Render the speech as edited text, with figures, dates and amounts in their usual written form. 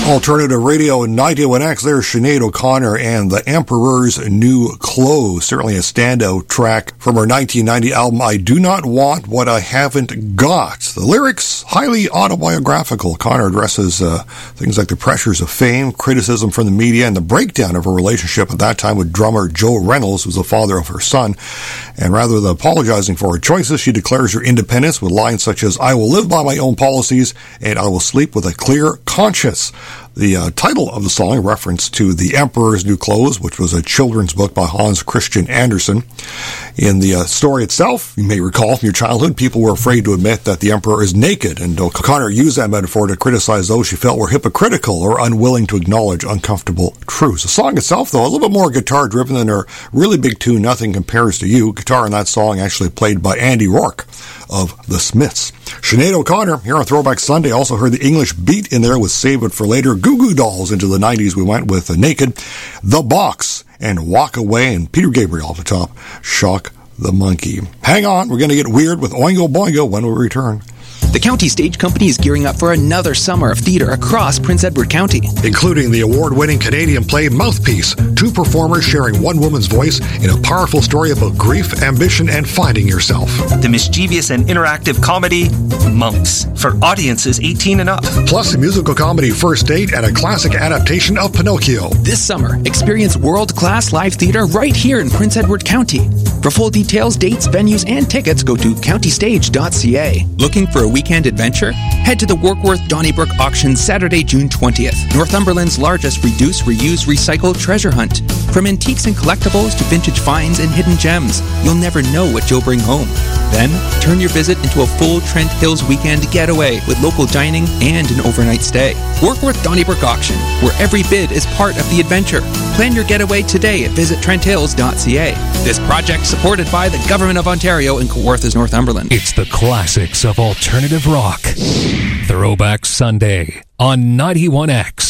Alternative Radio 91X, there's Sinead O'Connor and the Emperor's New Clothes. Certainly a standout track from her 1990 album, I Do Not Want What I Haven't Got. The lyrics, highly autobiographical. O'Connor addresses things like the pressures of fame, criticism from the media, and the breakdown of her relationship at that time with drummer Joe Reynolds, who's the father of her son. And rather than apologizing for her choices, she declares her independence with lines such as, I will live by my own policies and I will sleep with a clear conscience. The title of the song, a reference to The Emperor's New Clothes, which was a children's book by Hans Christian Andersen. In the story itself, you may recall from your childhood, people were afraid to admit that the emperor is naked, and O'Connor used that metaphor to criticize those she felt were hypocritical or unwilling to acknowledge uncomfortable truths. The song itself, though, a little bit more guitar-driven than her really big tune, Nothing Compares to You. Guitar in that song actually played by Andy Rourke of The Smiths. Sinead O'Connor, here on Throwback Sunday, also heard the English beat in there with Save It for Later. Goo Goo Dolls into the 90s. We went with Naked, The Box, and Walk Away, and Peter Gabriel off the top, Shock the Monkey. Hang on, we're going to get weird with Oingo Boingo when we return. The County Stage Company is gearing up for another summer of theater across Prince Edward County. Including the award-winning Canadian play Mouthpiece, two performers sharing one woman's voice in a powerful story about grief, ambition, and finding yourself. The mischievous and interactive comedy Monks, for audiences 18 and up. Plus a musical comedy First Date and a classic adaptation of Pinocchio. This summer, experience world-class live theater right here in Prince Edward County. For full details, dates, venues, and tickets, go to countystage.ca. Looking for a weekend adventure? Head to the Warkworth Donnybrook auction Saturday, June 20th. Northumberland's largest reduce, reuse, recycle treasure hunt. From antiques and collectibles to vintage finds and hidden gems, you'll never know what you'll bring home. Then, turn your visit into a full Trent Hills weekend getaway with local dining and an overnight stay. Warkworth Donnybrook auction, where every bid is part of the adventure. Plan your getaway today at visittrenthills.ca. This project supported by the Government of Ontario and Kawarthas, Northumberland. It's the classics of alternative rock. Throwback Sunday on 91X.